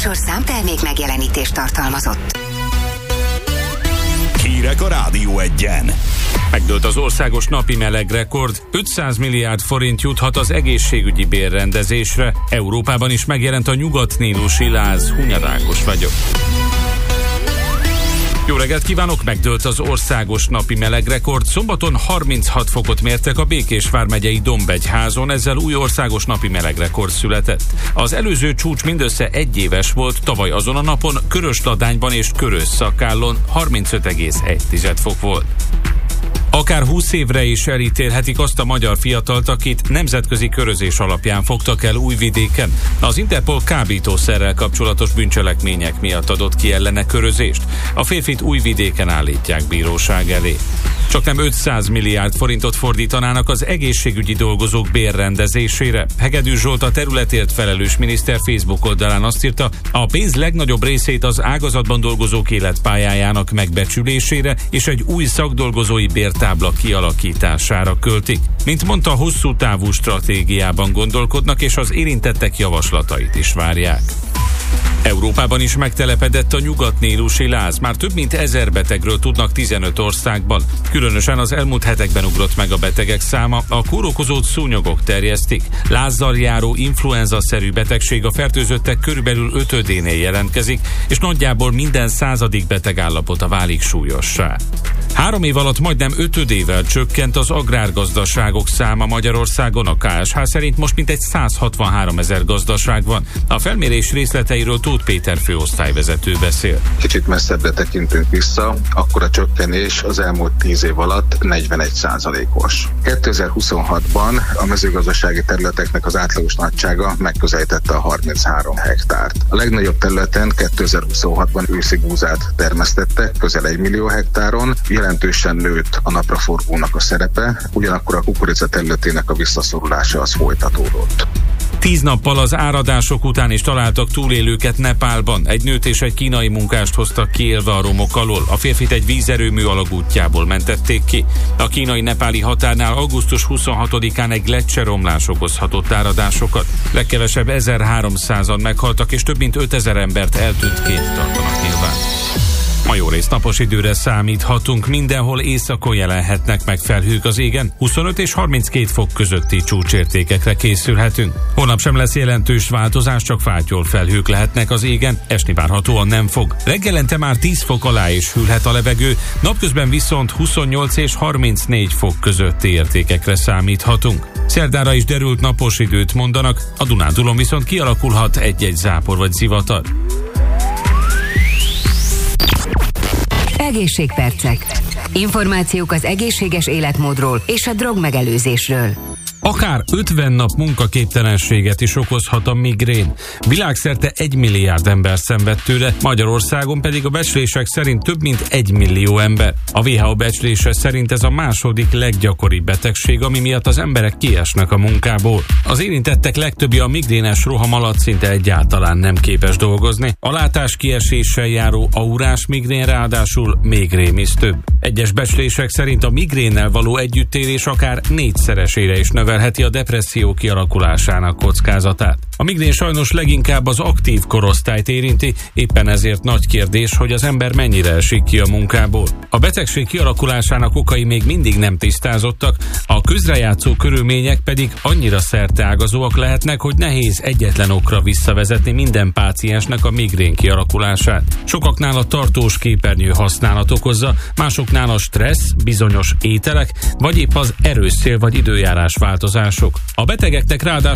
műsor számtermék megjelenítést tartalmazott. Hírek a Rádió Egyen. Megdőlt az országos napi melegrekord, 500 milliárd forint juthat az egészségügyi bérrendezésre. Európában is megjelent a nyugat-nílusi láz. Hunyarákos vagyok. Jó reggelt kívánok, megdőlt az országos napi melegrekord. Szombaton 36 fokot mértek a Békés vármegyei Dombegyházon, ezzel új országos napi melegrekord született. Az előző csúcs mindössze egy éves volt, tavaly azon a napon Körösladányban és Körösszakállon 35,1 fok volt. Akár 20 évre is elítélhetik azt a magyar fiatalt, akit nemzetközi körözés alapján fogtak el Újvidéken. Az Interpol kábítószerrel kapcsolatos bűncselekmények miatt adott ki ellene körözést. A férfit Újvidéken állítják bíróság elé. Csaknem 500 milliárd forintot fordítanának az egészségügyi dolgozók bérrendezésére. Hegedűs Zsolt, a területért felelős miniszter Facebook oldalán azt írta, a pénz legnagyobb részét az ágazatban dolgozók életpályájának megbecsülésére és egy új szakdolgozói bértábla kialakítására költik. Mint mondta, hosszú távú stratégiában gondolkodnak, és az érintettek javaslatait is várják. Európában is megtelepedett a nyugat-nílusi láz. Már több mint 1000 betegről tudnak 15 országban. Különösen az elmúlt hetekben ugrott meg a betegek száma. A kórokozót szúnyogok terjesztik. Lázzal járó influenza-szerű betegség a fertőzöttek körülbelül 5/10-nél jelentkezik, és nagyjából minden 100. beteg állapota válik súlyossá. 3 év alatt majdnem 5/10-vel csökkent az agrárgazdaságok száma Magyarországon. A KSH szerint most mintegy 163 000 gazdaság van. A felmérés részleteiről Tóth Péter főosztályvezető beszél. Kicsit messzebbre tekintünk vissza, akkor a csökkenés az elmúlt 10 év alatt 41%-os. 2026-ban a mezőgazdasági területeknek az átlagos nagysága megközelítette a 33 hektárt. A legnagyobb területen 2026-ban őszi búzát termesztettek, közel 1 millió hektáron, jelentősen nőtt a napraforgónak a szerepe, ugyanakkor a kukorica területének a visszaszorulása az folytatódott. 10 nappal az áradások után is találtak túlélőket Nepálban. Egy nőt és egy kínai munkást hoztak ki élve a romok alól. A férfit egy vízerőmű alagútjából mentették ki. A kínai-nepáli határnál augusztus 26-án egy gleccseromlás okozhatott áradásokat. Legkevesebb 1300-an meghaltak, és több mint 5000 embert eltűntként tartanak nyilván. Ma jó rész napos időre számíthatunk, mindenhol északon jelenhetnek meg felhők az égen, 25 és 32 fok közötti csúcsértékekre készülhetünk. Holnap sem lesz jelentős változás, csak fátyol felhők lehetnek az égen, esni várhatóan nem fog. Reggelente már 10 fok alá is hűlhet a levegő, napközben viszont 28 és 34 fok közötti értékekre számíthatunk. Szerdára is derült napos időt mondanak, a Dunántúlon viszont kialakulhat egy-egy zápor vagy zivatar. Egészségpercek. Információk az egészséges életmódról és a drogmegelőzésről. Akár 50 nap munkaképtelenséget is okozhat a migrén. Világszerte 1 milliárd ember szenved tőle, Magyarországon pedig a becslések szerint több mint 1 millió ember. A WHO becslése szerint ez a második leggyakoribb betegség, ami miatt az emberek kiesnek a munkából. Az érintettek legtöbbje a migrénes roham alatt szinte egyáltalán nem képes dolgozni. A látás kieséssel járó aurás migrén ráadásul még rémisztőbb. Egyes becslések szerint a migrénnel való együttélés akár 4-szeresére is növelheti a depresszió kialakulásának kockázatát. A migrén sajnos leginkább az aktív korosztályt érinti, éppen ezért nagy kérdés, hogy az ember mennyire esik ki a munkából. A betegség kialakulásának okai még mindig nem tisztázottak, a közrejátszó körülmények pedig annyira szerteágazóak lehetnek, hogy nehéz egyetlen okra visszavezetni minden páciensnek a migrén kialakulását. Sokaknál a tartós képernyő használat okozza, másoknál a stressz, bizonyos ételek, vagy épp az erős szél vagy időjárás változások. A betegeknek ráadásul